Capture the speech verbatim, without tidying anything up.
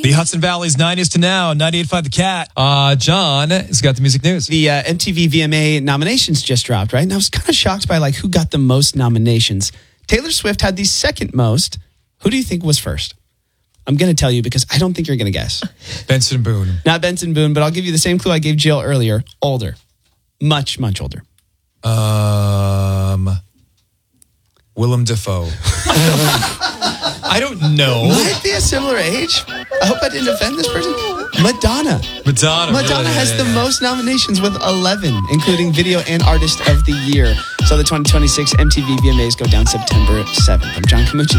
The Hudson Valley's nineties to now, ninety-eight point five The Cat. Uh, John has got the music news. The uh, M T V V M A nominations just dropped, right? And I was kind of shocked by like who got the most nominations. Taylor Swift had the second most. Who do you think was first? I'm going to tell you because I don't think you're going to guess. Benson Boone. Not Benson Boone, but I'll give you the same clue I gave Jill earlier. Older. Much, much older. Um, Willem Dafoe. I don't know. Might be a similar age. I hope I didn't offend this person. Madonna. Madonna. Madonna really? has the most nominations with eleven, including Video and Artist of the Year. So the twenty twenty-six M T V V M As go down September seventh. I'm John Camucci.